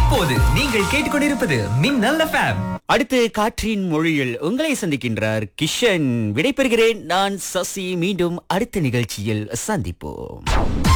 இப்போது நீங்கள் கேட்டுக்கொண்டிருப்பது மின்னல் எஃப்எம். அடுத்து காற்றின் மொழியில் உங்களை சந்திக்கின்றார் கிஷன். விடைபெறுகிறேன். நான் சசி. மீண்டும் அடுத்த நிகழ்ச்சியில் சந்திப்போம்.